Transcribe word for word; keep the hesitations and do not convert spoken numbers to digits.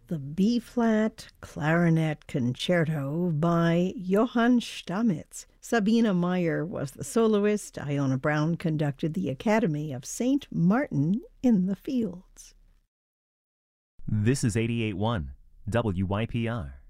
the B-flat Clarinet Concerto by Johann Stamitz. Sabina Meyer was the soloist. Iona Brown conducted the Academy of Saint Martin in the Fields. This is eighty-eight point one W Y P R.